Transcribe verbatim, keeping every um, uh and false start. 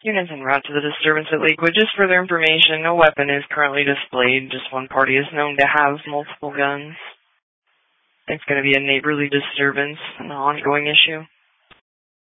Units en route to the disturbance at Lakewood. Just further information, no weapon is currently displayed. Just one party is known to have multiple guns. It's going to be a neighborly disturbance, an ongoing issue.